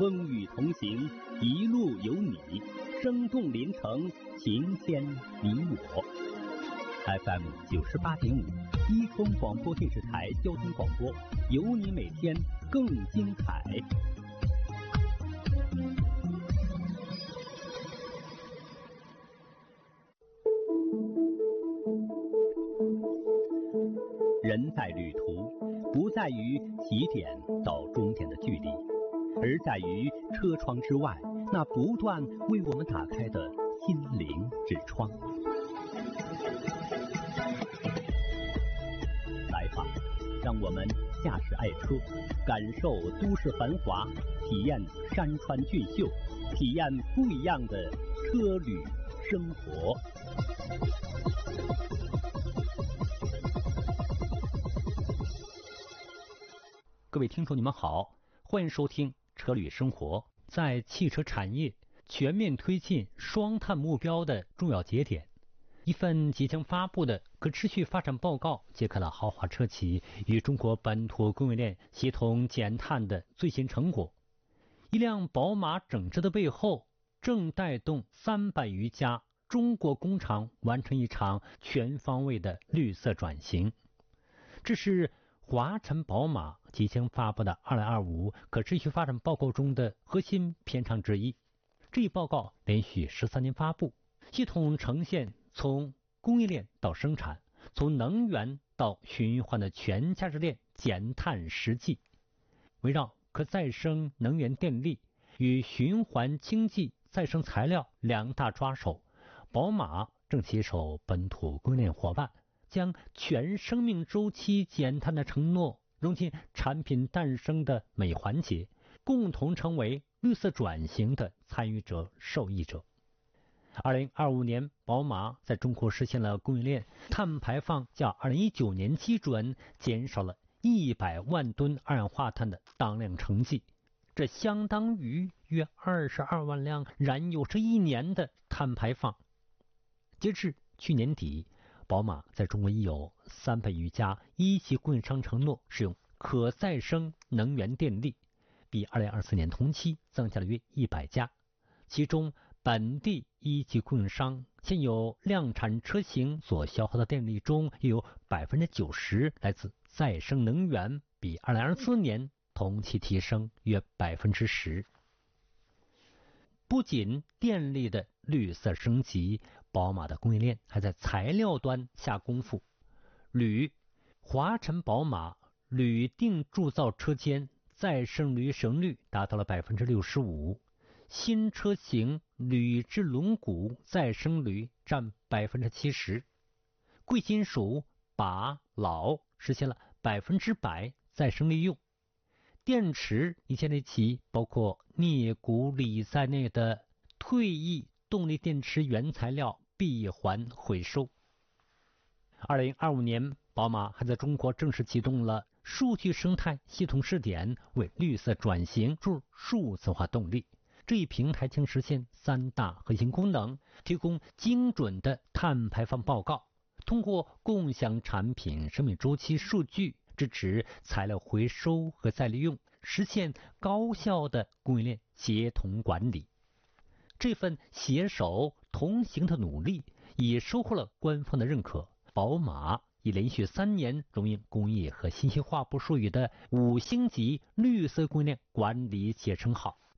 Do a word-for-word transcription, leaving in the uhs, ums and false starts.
风雨同行，一路有你，生动连城，情牵你我。F M 九十八点五，伊通广播电视台交通广播，有你每天更精彩。人在旅途，不在于起点到终点的距离，而在于车窗之外那不断为我们打开的心灵之窗。来吧，让我们驾驶爱车，感受都市繁华，体验山川俊秀，体验不一样的车旅生活。各位听众，你们好，欢迎收听车旅生活。在汽车产业全面推进双碳目标的重要节点，一份即将发布的可持续发展报告揭开了豪华车企与中国本土供应链协同减碳的最新成果。一辆宝马整车的背后，正带动三百余家中国工厂完成一场全方位的绿色转型。这是华晨宝马即将发布的二零二五可持续发展报告中的核心篇章之一。这一报告连续十三年发布，系统呈现从供应链到生产，从能源到循环的全价值链减碳实际。围绕可再生能源电力与循环经济再生材料两大抓手，宝马正携手本土供应链伙伴，将全生命周期减碳的承诺融进产品诞生的每环节，共同成为绿色转型的参与者、受益者。二零二五年，宝马在中国实现了供应链碳排放较二零一九年基准减少了一百万吨二氧化碳的当量成绩，这相当于约二十二万辆燃油车一年的碳排放。截至去年底，宝马在中国已有三百余家一级供应商承诺使用可再生能源电力，比二零二四年同期增加了约一百家。其中本地一级供应商现有量产车型所消耗的电力中，也有 百分之九十 来自再生能源，比二零二四年同期提升约 百分之十。不仅电力的绿色升级，宝马的供应链还在材料端下功夫。铝，华晨宝马铝定铸造车间再生铝使用率达到了 百分之六十五， 新车型铝制轮毂再生铝占 百分之七十， 贵金属钯铑实现了百分之百再生利用。电池已建立起包括镍钴锂在内的退役动力电池原材料闭环回收。二零二五年，宝马还在中国正式启动了数据生态系统试点，为绿色转型注入数字化动力。这一平台将实现三大核心功能：提供精准的碳排放报告，通过共享产品生命周期数据，支持材料回收和再利用，实现高效的供应链协同管理。这份携手同行的努力也收获了官方的认可，宝马已连续三年荣膺工业和信息化部术语的五星级绿色供应链管理企业称号。